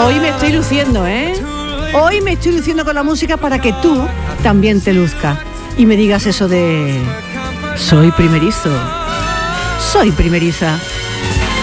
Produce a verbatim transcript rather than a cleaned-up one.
Hoy me estoy luciendo, ¿eh? Hoy me estoy luciendo con la música para que tú también te luzcas y me digas eso de... Soy primerizo, soy primeriza.